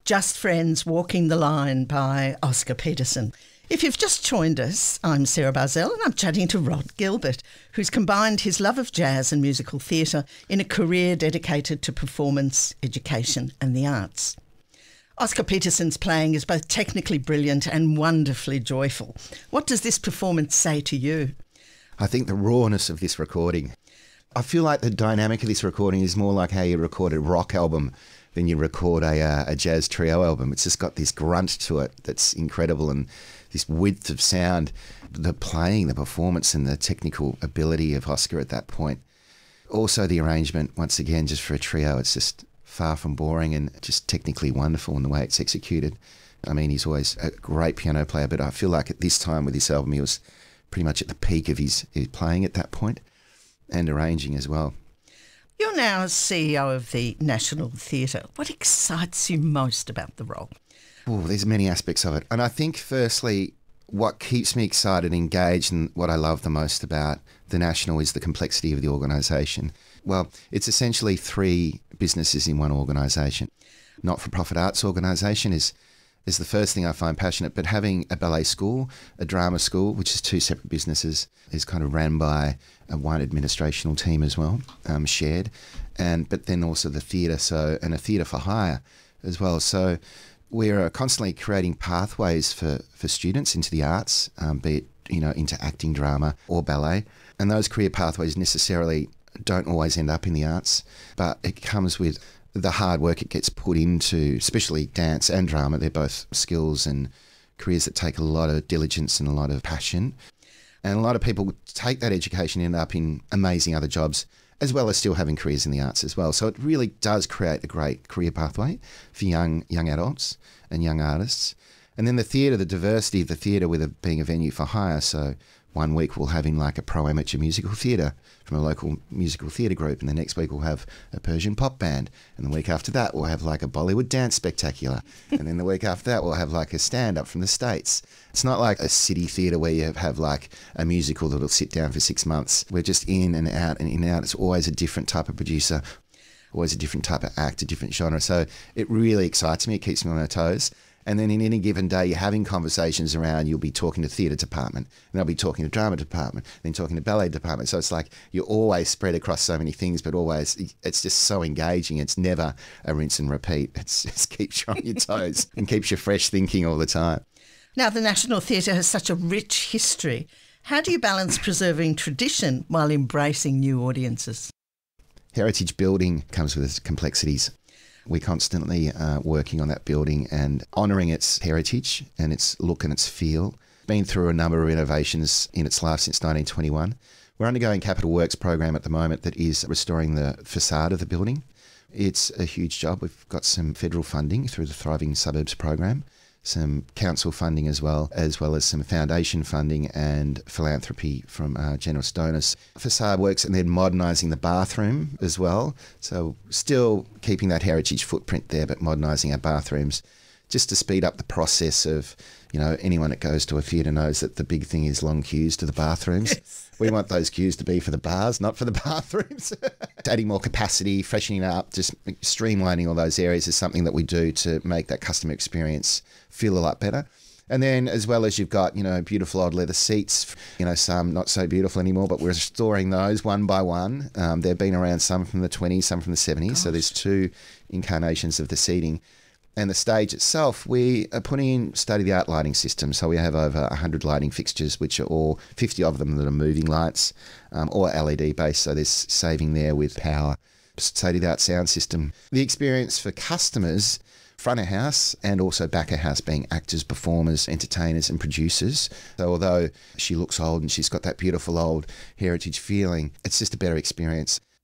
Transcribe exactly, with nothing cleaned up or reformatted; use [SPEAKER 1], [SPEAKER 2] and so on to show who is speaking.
[SPEAKER 1] Just Friends Walking the Line by Oscar Peterson. If you've just joined us, I'm Sarah Barzell and I'm chatting to Rod Gilbert, who's combined his love of jazz and musical theatre in a career dedicated to performance, education and the arts. Oscar Peterson's playing is both technically brilliant and wonderfully joyful. What does this performance say to you?
[SPEAKER 2] I think the rawness of this recording. I feel like the dynamic of this recording is more like how you record a rock album than you record a, uh, a jazz trio album. It's just got this grunt to it that's incredible, and this width of sound, the playing, the performance and the technical ability of Oscar at that point. Also the arrangement, once again, just for a trio, it's just far from boring and just technically wonderful in the way it's executed. I mean, he's always a great piano player, but I feel like at this time with this album, he was pretty much at the peak of his, his playing at that point, and arranging as well.
[SPEAKER 1] You're now C E O of the National Theatre. What excites you most about the role?
[SPEAKER 2] Oh, there's many aspects of it. And I think, firstly, what keeps me excited, engaged, and what I love the most about the National is the complexity of the organisation. Well, it's essentially three businesses in one organisation. Not-for-profit arts organisation is is the first thing I find passionate, but having a ballet school, a drama school, which is two separate businesses, is kind of ran by a one administrational team as well, um, shared, and but then also the theatre, so and a theatre for hire as well. So we're constantly creating pathways for, for students into the arts, um, be it, you know, into acting, drama or ballet, and those career pathways necessarily don't always end up in the arts, but it comes with the hard work it gets put into, especially dance and drama. They're both skills and careers that take a lot of diligence and a lot of passion. And a lot of people take that education and end up in amazing other jobs, as well as still having careers in the arts as well. So it really does create a great career pathway for young young adults and young artists. And then the theatre, the diversity of the theatre with it being a venue for hire. So one week we'll have in like a pro-amateur musical theatre from a local musical theatre group, and the next week we'll have a Persian pop band, and the week after that we'll have like a Bollywood dance spectacular, and then the week after that we'll have like a stand-up from the States. It's not like a city theatre where you have like a musical that'll sit down for six months. We're just in and out and in and out. It's always a different type of producer, always a different type of act, a different genre. So it really excites me. It keeps me on my toes. And then in any given day, you're having conversations around, you'll be talking to theatre department, and I'll be talking to drama department, then talking to ballet department. So it's like you're always spread across so many things, but always, it's just so engaging. It's never a rinse and repeat. It's, it just keeps you on your toes and keeps you fresh thinking all the time.
[SPEAKER 1] Now, the National Theatre has such a rich history. How do you balance preserving tradition while embracing new audiences?
[SPEAKER 2] Heritage building comes with its complexities. We're constantly uh, working on that building and honouring its heritage and its look and its feel. Been through a number of renovations in its life since nineteen twenty-one. We're undergoing a capital works program at the moment that is restoring the facade of the building. It's a huge job. We've got some federal funding through the Thriving Suburbs program, some council funding as well, as well as some foundation funding and philanthropy from uh, generous donors. Facade works, and then modernising the bathroom as well. So still keeping that heritage footprint there, but modernising our bathrooms just to speed up the process of, you know, anyone that goes to a theatre knows that the big thing is long queues to the bathrooms. Yes. We want those queues to be for the bars, not for the bathrooms. Adding more capacity, freshening up, just streamlining all those areas is something that we do to make that customer experience feel a lot better. And then as well as you've got, you know, beautiful old leather seats, you know, some not so beautiful anymore, but we're restoring those one by one. Um, they've been around, some from the twenties, some from the seventies. Gosh. So there's two incarnations of the seating. And the stage itself, we are putting in state-of-the-art lighting systems. So we have over one hundred lighting fixtures, which are all fifty of them that are moving lights, um, or L E D based. So there's saving there with power. State-of-the-art sound system. The experience for customers, front of house and also back of house, being actors, performers, entertainers and producers. So although she looks old and she's got that beautiful old heritage feeling, it's just a better experience.